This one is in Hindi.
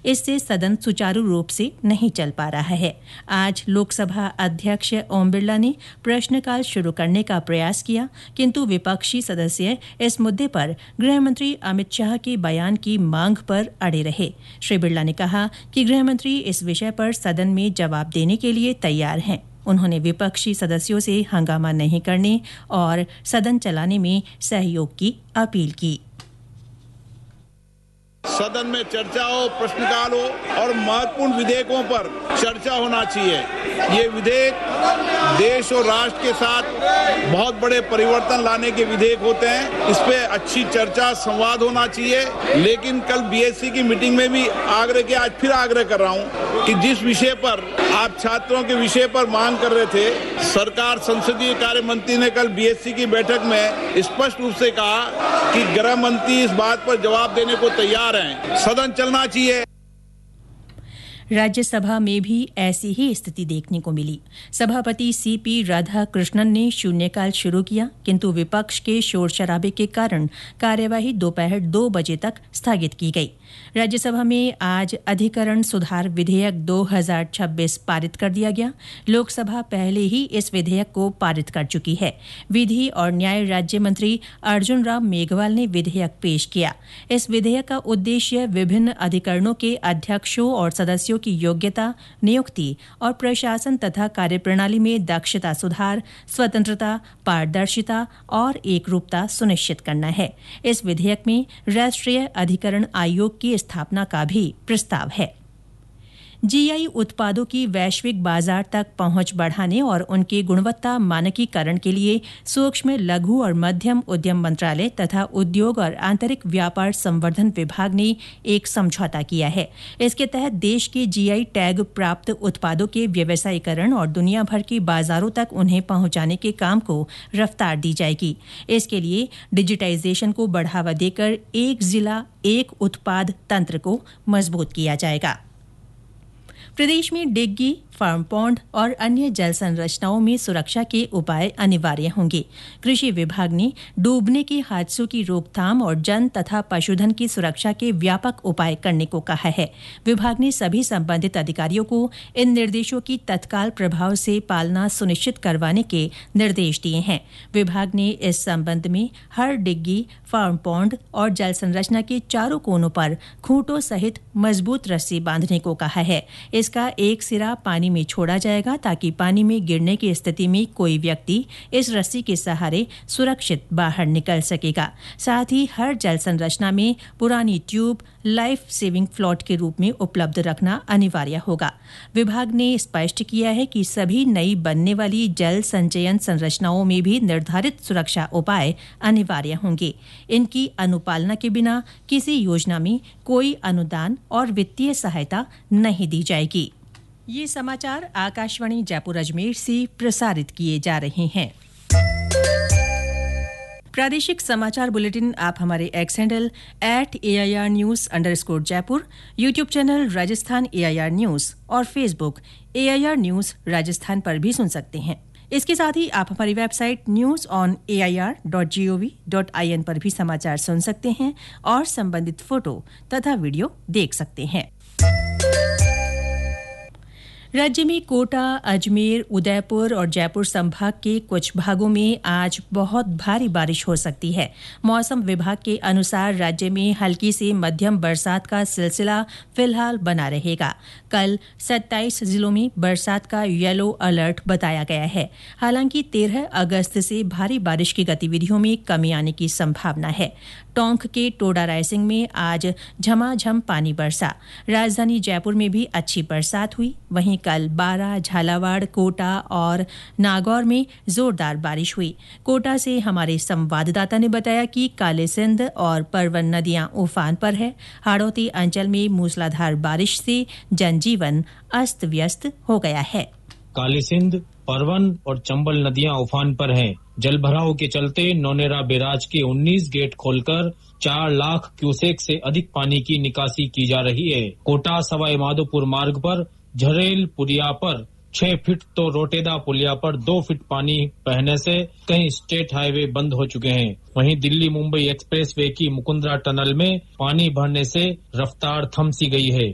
इससे सदन सुचारू रूप से नहीं चल पा रहा है। आज लोकसभा अध्यक्ष ओम बिरला ने प्रश्नकाल शुरू करने का प्रयास किया, किंतु विपक्षी सदस्य इस मुद्दे पर गृह मंत्री अमित शाह के बयान की मांग पर अड़े रहे। श्री बिरला ने कहा कि गृह मंत्री इस विषय पर सदन में जवाब देने के लिए तैयार हैं। उन्होंने विपक्षी सदस्यों से हंगामा नहीं करने और सदन चलाने में सहयोग की अपील की। सदन में चर्चा हो, प्रश्नकाल हो और महत्वपूर्ण विधेयकों पर चर्चा होना चाहिए। ये विधेयक देश और राष्ट्र के साथ बहुत बड़े परिवर्तन लाने के विधेयक होते हैं। इस पे अच्छी चर्चा, संवाद होना चाहिए। लेकिन कल बीएससी की मीटिंग में भी आग्रह किया, आज फिर आग्रह कर रहा हूँ कि जिस विषय पर आप छात्रों के विषय पर मांग कर रहे थे, सरकार संसदीय कार्य मंत्री ने कल बीएससी की बैठक में स्पष्ट रूप से कहा कि गृह मंत्री इस बात पर जवाब देने को तैयार हैं। सदन चलना चाहिए। राज्यसभा में भी ऐसी ही स्थिति देखने को मिली। सभापति सीपी राधाकृष्णन ने शून्यकाल शुरू किया, किंतु विपक्ष के शोर शराबे के कारण कार्यवाही दोपहर 2 बजे तक स्थगित की गई। राज्यसभा में आज अधिकरण सुधार विधेयक 2026 पारित कर दिया गया। लोकसभा पहले ही इस विधेयक को पारित कर चुकी है। विधि और न्याय राज्य मंत्री अर्जुन राम मेघवाल ने विधेयक पेश किया। इस विधेयक का उद्देश्य विभिन्न अधिकरणों के अध्यक्षों और सदस्यों की योग्यता, नियुक्ति और प्रशासन तथा कार्यप्रणाली में दक्षता सुधार, स्वतंत्रता, पारदर्शिता और एकरूपता सुनिश्चित करना है। इस विधेयक में राष्ट्रीय अधिकरण आयोग की स्थापना का भी प्रस्ताव है। जीआई उत्पादों की वैश्विक बाजार तक पहुंच बढ़ाने और उनकी गुणवत्ता मानकीकरण के लिए सूक्ष्म, लघु और मध्यम उद्यम मंत्रालय तथा उद्योग और आंतरिक व्यापार संवर्धन विभाग ने एक समझौता किया है। इसके तहत देश के जीआई टैग प्राप्त उत्पादों के व्यवसायीकरण और दुनिया भर के बाजारों तक उन्हें पहुंचाने के काम को रफ्तार दी जाएगी। इसके लिए डिजिटाइजेशन को बढ़ावा देकर एक जिला एक उत्पाद तंत्र को मजबूत किया जाएगा। प्रदेश में डिग्गी, फार्म पॉन्ड और अन्य जल संरचनाओं में सुरक्षा के उपाय अनिवार्य होंगे। कृषि विभाग ने डूबने के हादसों की रोकथाम और जन तथा पशुधन की सुरक्षा के व्यापक उपाय करने को कहा है। विभाग ने सभी संबंधित अधिकारियों को इन निर्देशों की तत्काल प्रभाव से पालना सुनिश्चित करवाने के निर्देश दिए हैं। विभाग ने इस संबंध में हर डिग्गी, फार्म पॉन्ड और जल संरचना के चारों कोनों पर खूंटों सहित मजबूत रस्सी बांधने को कहा है। इसका एक सिरा पानी में छोड़ा जाएगा ताकि पानी में गिरने की स्थिति में कोई व्यक्ति इस रस्सी के सहारे सुरक्षित बाहर निकल सकेगा। साथ ही हर जल संरचना में पुरानी ट्यूब लाइफ सेविंग फ्लॉट के रूप में उपलब्ध रखना अनिवार्य होगा। विभाग ने स्पष्ट किया है कि सभी नई बनने वाली जल संचयन संरचनाओं में भी निर्धारित सुरक्षा उपाय अनिवार्य होंगे। इनकी अनुपालना के बिना किसी योजना में कोई अनुदान और वित्तीय सहायता नहीं दी जाएगी। ये समाचार आकाशवाणी जयपुर अजमेर से प्रसारित किए जा रहे हैं। प्रादेशिक समाचार बुलेटिन आप हमारे x handle @AIR News_ Jaipur, YouTube channel Rajasthan AIR news और फेसबुक AIR न्यूज राजस्थान पर भी सुन सकते हैं। इसके साथ ही आप हमारी वेबसाइट newsonair.gov.in पर भी समाचार सुन सकते हैं और संबंधित फोटो तथा वीडियो देख सकते हैं। राज्य में कोटा, अजमेर, उदयपुर और जयपुर संभाग के कुछ भागों में आज बहुत भारी बारिश हो सकती है। मौसम विभाग के अनुसार राज्य में हल्की से मध्यम बरसात का सिलसिला फिलहाल बना रहेगा। कल 27 जिलों में बरसात का येलो अलर्ट बताया गया है। हालांकि 13 अगस्त से भारी बारिश की गतिविधियों में कमी आने की संभावना है। टोंक के टोडा रायसिंह में आज झमाझम पानी बरसा। राजधानी जयपुर में भी अच्छी बरसात हुई। वहीं कल बारां, झालावाड़, कोटा और नागौर में जोरदार बारिश हुई। कोटा से हमारे संवाददाता ने बताया कि कालीसिंध और परवन नदियां उफान पर है। हाड़ौती अंचल में मूसलाधार बारिश से जनजीवन अस्त व्यस्त हो गया है। कालीसिंध, परवन और चंबल नदियां उफान पर हैं। जल भराव के चलते नौनेरा बैराज के 19 गेट खोलकर 4 लाख क्यूसेक से अधिक पानी की निकासी की जा रही है। कोटा सवाई माधोपुर मार्ग पर झरेल पुलिया पर 6 फीट तो रोटेदा पुलिया पर 2 फीट पानी बहने से कई स्टेट हाईवे बंद हो चुके हैं। वहीं दिल्ली मुंबई एक्सप्रेसवे की मुकुंदरा टनल में पानी भरने से रफ्तार थम सी गई है।